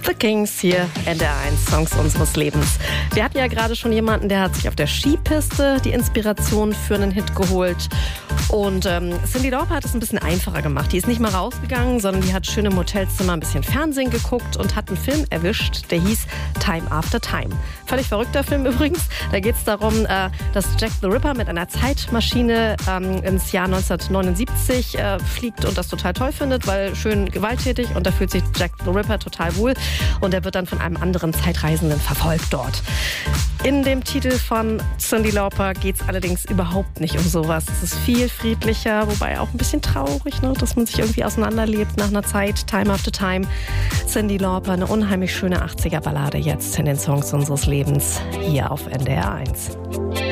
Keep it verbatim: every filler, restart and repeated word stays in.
The Kings hier, N D R eins, Songs unseres Lebens. Wir hatten ja gerade schon jemanden, der hat sich auf der Skipiste die Inspiration für einen Hit geholt. Und ähm, Cyndi Lauper hat es ein bisschen einfacher gemacht. Die ist nicht mal rausgegangen, sondern die hat schön im Hotelzimmer ein bisschen Fernsehen geguckt und hat einen Film erwischt, der hieß Time After Time. Völlig verrückter Film übrigens. Da geht es darum, äh, dass Jack the Ripper mit einer Zeitmaschine ähm, ins Jahr neunzehnhundertneunundsiebzig äh, fliegt und das total toll findet, weil schön gewalttätig, und da fühlt sich Jack the Ripper total wohl. Und er wird dann von einem anderen Zeitreisenden verfolgt dort. In dem Titel von Cyndi Lauper geht es allerdings überhaupt nicht um sowas. Es ist viel friedlicher, wobei auch ein bisschen traurig, ne, dass man sich irgendwie auseinanderlebt nach einer Zeit, Time After Time. Cyndi Lauper, eine unheimlich schöne achtziger-Ballade jetzt in den Songs unseres Lebens, hier auf N D R eins.